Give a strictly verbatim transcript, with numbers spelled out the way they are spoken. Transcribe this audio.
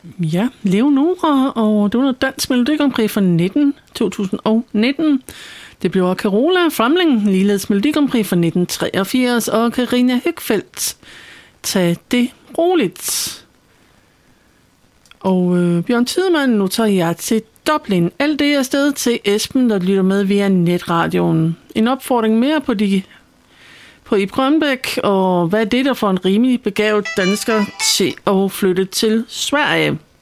Ja, Leonora, og det var noget dansk Melodi Grand Prix fra nitten, to tusind og nitten. Det blev Carola Framling, ligeledes Melodi Grand Prix fra nitten treogfirs, og Karina Høgfeldt. Tag det roligt. Og øh, Bjørn Tidemand, nu tager jeg til Dublin. Alt det er afsted til Esben, der lytter med via netradioen. En opfordring mere på de på Ib Grønbæk, og hvad er det der for en rimelig begavet dansker til at flytte til Sverige?